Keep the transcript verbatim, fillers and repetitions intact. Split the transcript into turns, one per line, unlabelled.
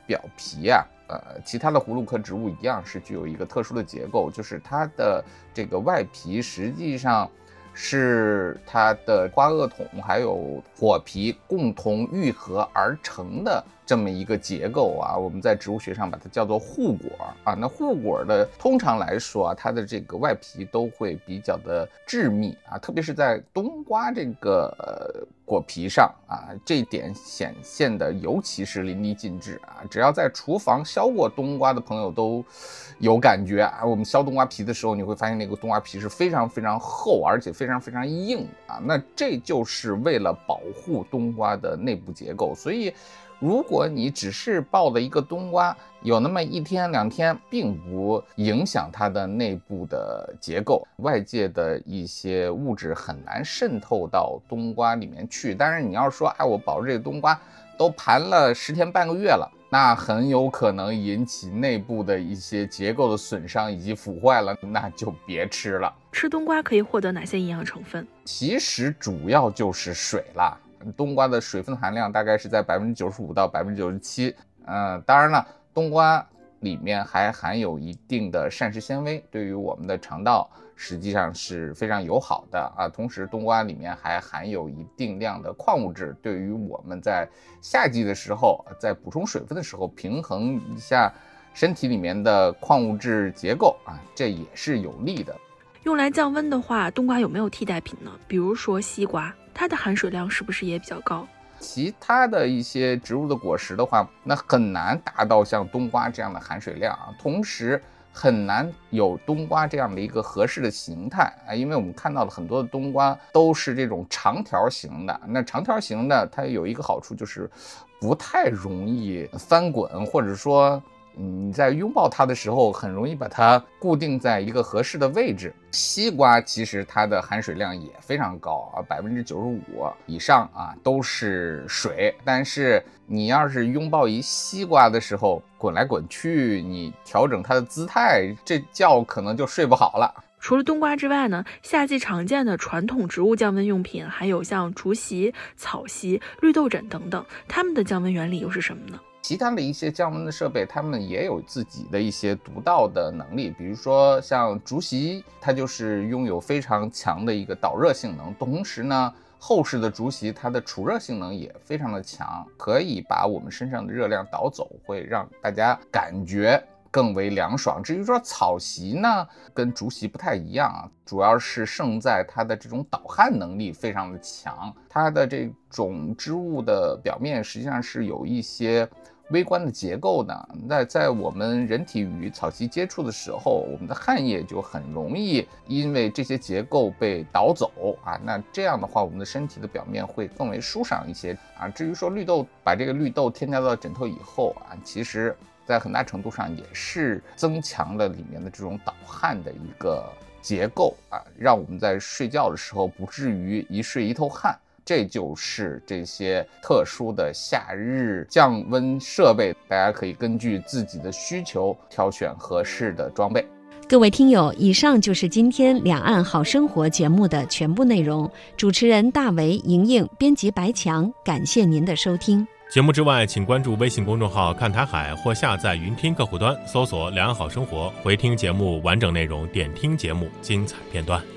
表皮啊，呃，其他的葫芦科植物一样是具有一个特殊的结构，就是它的这个外皮实际上是它的花萼筒还有果皮共同愈合而成的这么一个结构啊，我们在植物学上把它叫做护果啊。那护果的通常来说啊，它的这个外皮都会比较的致密啊，特别是在冬瓜这个呃果皮上啊，这一点显现的尤其是淋漓尽致啊。只要在厨房削过冬瓜的朋友都有感觉啊，我们削冬瓜皮的时候，你会发现那个冬瓜皮是非常非常厚，而且非常非常硬啊。那这就是为了保护冬瓜的内部结构，所以如果你只是抱了一个冬瓜，有那么一天两天，并不影响它的内部的结构，外界的一些物质很难渗透到冬瓜里面去。当然你要说，哎，我保着这个冬瓜都盘了十天半个月了，那很有可能引起内部的一些结构的损伤以及腐坏了，那就别吃了。
吃冬瓜可以获得哪些营养成分？
其实主要就是水啦。冬瓜的水分含量大概是在百分之九十五到百分之九十七，嗯，当然了，冬瓜里面还含有一定的膳食纤维，对于我们的肠道实际上是非常友好的啊。同时，冬瓜里面还含有一定量的矿物质，对于我们在夏季的时候，在补充水分的时候，平衡一下身体里面的矿物质结构啊，这也是有利的。
用来降温的话，冬瓜有没有替代品呢？比如说西瓜，它的含水量是不是也比较高？
其他的一些植物的果实的话，那很难达到像冬瓜这样的含水量啊，同时很难有冬瓜这样的一个合适的形态啊，因为我们看到了很多的冬瓜都是这种长条形的，那长条形的它有一个好处就是不太容易翻滚，或者说你在拥抱它的时候很容易把它固定在一个合适的位置。西瓜其实它的含水量也非常高啊，百分之九十五以上啊都是水，但是你要是拥抱一西瓜的时候滚来滚去，你调整它的姿态，这觉可能就睡不好了。
除了冬瓜之外呢，夏季常见的传统植物降温用品还有像竹席、草席、绿豆枕等等，它们的降温原理又是什么呢？
其他的一些降温的设备，它们也有自己的一些独到的能力，比如说像竹席，它就是拥有非常强的一个导热性能，同时呢，厚实的竹席它的储热性能也非常的强，可以把我们身上的热量导走，会让大家感觉更为凉爽。至于说草席呢，跟竹席不太一样啊，主要是胜在它的这种导汗能力非常的强，它的这种织物的表面实际上是有一些微观的结构的，那在我们人体与草席接触的时候，我们的汗液就很容易因为这些结构被导走啊，那这样的话我们的身体的表面会更为舒爽一些啊。至于说绿豆，把这个绿豆添加到枕头以后啊，其实在很大程度上也是增强了里面的这种导汗的一个结构啊，让我们在睡觉的时候不至于一睡一头汗。这就是这些特殊的夏日降温设备，大家可以根据自己的需求挑选合适的装备。
各位听友，以上就是今天两岸好生活节目的全部内容。主持人大为、莹莹，编辑白强，感谢您的收听。
节目之外，请关注微信公众号看台海或下载云听客户端，搜索两岸好生活，回听节目完整内容，点听节目精彩片段。